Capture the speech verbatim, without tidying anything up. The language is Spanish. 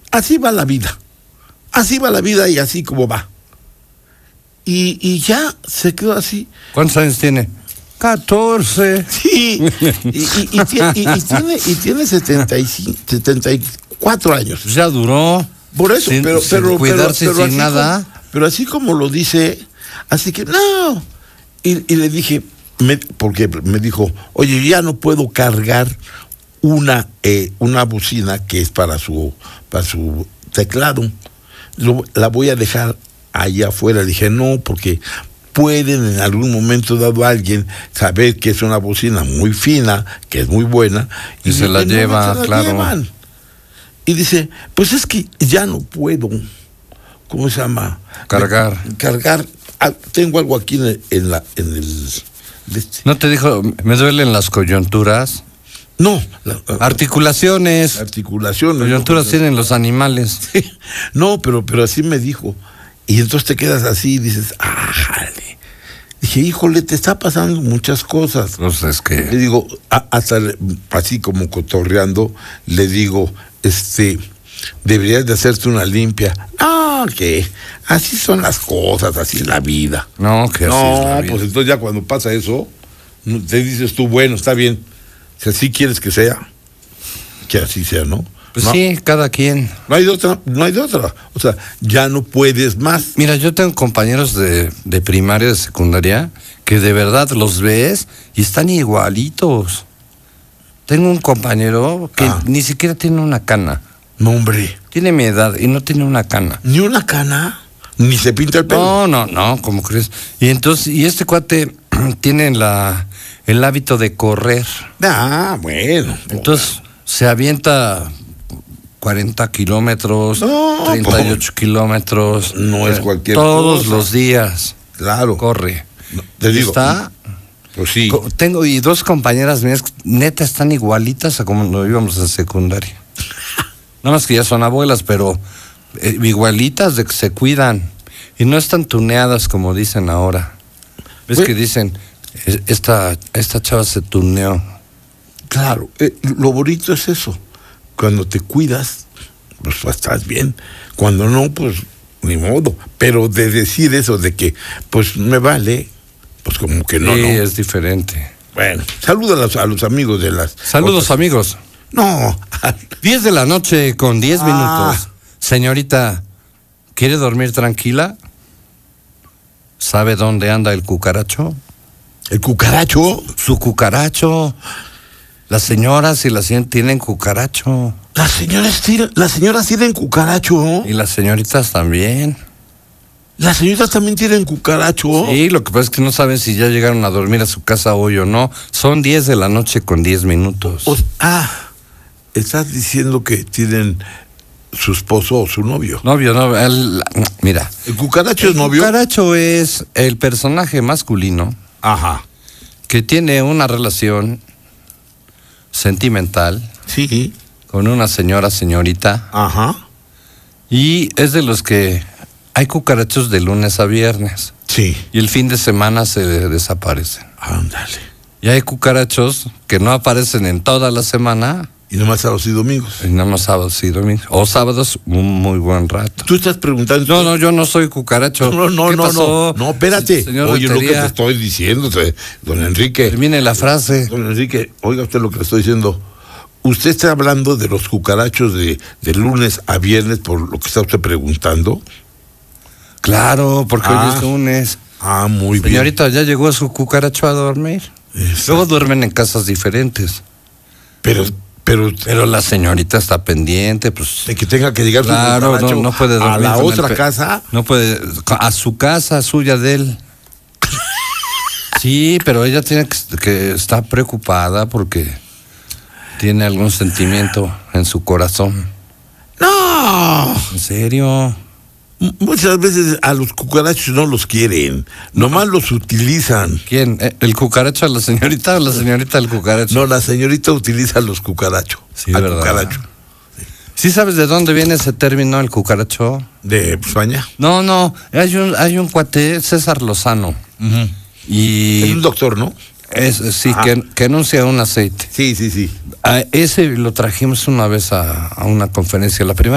así va la vida. Así va la vida y así como va. Y, y ya se quedó así. ¿Cuántos años tiene? catorce. Sí, y, y, y, tiene, y, y tiene, y tiene setenta y cinco, setenta y cuatro años. Ya duró. Por eso, sin, pero, sin pero, cuidarse pero, pero sin así nada. Como, pero así como lo dice, así que no. Y, y le dije, me, porque me dijo, oye, ya no puedo cargar una eh, una bocina que es para su para su teclado. Lo, la voy a dejar allá afuera. Le dije, no, porque pueden en algún momento dado alguien saber que es una bocina muy fina, que es muy buena, y, y se la lleva, se la claro. Llevan. Y dice, pues es que ya no puedo, ¿cómo se llama? Cargar. Me, cargar, ah, tengo algo aquí en el, en la, en el este. ¿No te dijo, me duelen las coyunturas? No. La, articulaciones. Articulaciones. Coyunturas no, tienen los animales. Sí, no, pero, pero así me dijo. Y entonces te quedas así y dices, ah, jale. Dije, híjole, te está pasando muchas cosas. Pues es que... Le digo, a, hasta así como cotorreando, le digo, este, deberías de hacerte una limpia. No, que así son las cosas, así es la vida. No, que así no, es la vida. Pues entonces ya cuando pasa eso, te dices tú, bueno, está bien. Si así quieres que sea, que así sea, ¿no? Pues no, sí, cada quien. No hay de otra, no hay de otra. O sea, ya no puedes más. Mira, yo tengo compañeros de, de primaria, de secundaria, que de verdad los ves y están igualitos. Tengo un compañero que ah. ni siquiera tiene una cana. No, hombre. Tiene mi edad y no tiene una cana. ¿Ni una cana? ¿Ni se pinta el pelo? No, no, no, ¿cómo crees? Y entonces, y este cuate tiene la, el hábito de correr. Ah, bueno. Entonces, bueno. se avienta cuarenta kilómetros, no, treinta y ocho pues, kilómetros. No es cualquier todos cosa. los días. Claro. Corre. No, te digo. Está. Pues sí. Tengo y dos compañeras mías, neta, están igualitas a como lo íbamos en secundaria. Nada más que ya son abuelas, pero eh, igualitas de que se cuidan. Y no están tuneadas como dicen ahora. ¿Ves que dicen, esta, esta chava se tuneó? Claro, eh, lo bonito es eso. Cuando te cuidas, pues estás bien. Cuando no, pues ni modo. Pero de decir eso de que, pues me vale, pues como que no, sí, no. es diferente. Bueno, saluda a los, a los amigos de las... Saludos, otras. Amigos. No. diez de la noche con diez ah. minutos. Señorita, ¿quiere dormir tranquila? ¿Sabe dónde anda el cucaracho? ¿El cucaracho? Su cucaracho. Las señoras y las señoras tienen cucaracho. Las señoras tienen, las señoras tienen cucaracho. Y las señoritas también. ¿Las señoritas también tienen cucaracho? Sí, lo que pasa es que no saben si ya llegaron a dormir a su casa hoy o no. Son diez de la noche con diez minutos. O, ah, estás diciendo que tienen su esposo o su novio. Novio, no, el, mira. ¿El cucaracho es novio? El cucaracho es el personaje masculino. Ajá. Que tiene una relación sentimental. Sí. Con una señora, señorita. Ajá. Y es de los que hay cucarachos de lunes a viernes. Sí. Y el fin de semana se desaparecen. Ándale. Y hay cucarachos que no aparecen en toda la semana. Y nomás sábados y domingos. Y nomás sábados y domingos. O sábados, un muy buen rato. Tú estás preguntando. No, no, yo no soy cucaracho. No, no, ¿Qué no, pasó? no. No, espérate. Señor Oye, Rentería, lo que te estoy diciendo, don Enrique. Termine la frase. Don Enrique, oiga usted lo que le estoy diciendo. ¿Usted está hablando de los cucarachos de, de lunes a viernes por lo que está usted preguntando? Claro, porque ah, hoy es lunes. Ah, muy bien. Señorita, ¿ya llegó su cucaracho a dormir? Exacto. Luego duermen en casas diferentes. Pero, pero... Pero la señorita está pendiente, pues... De que tenga que llegar claro, su cucaracho no, no puede dormir a la otra pe- casa. No puede... A su casa, suya de él. Sí, pero ella tiene que, que estar preocupada porque tiene algún sentimiento en su corazón. ¡No! ¿En serio? Muchas veces a los cucarachos no los quieren, nomás los utilizan. ¿Quién? ¿El cucaracho a la señorita o la señorita al cucaracho? No, la señorita utiliza los cucarachos. Sí, al verdad. cucaracho. ¿Sí sabes de dónde viene ese término, el cucaracho? ¿De España? No, no, hay un, hay un cuate, César Lozano. Uh-huh. Y es un doctor, ¿no? Es, sí, que, que anuncia un aceite. Sí, sí, sí. A ese lo trajimos una vez a, a una conferencia, la primera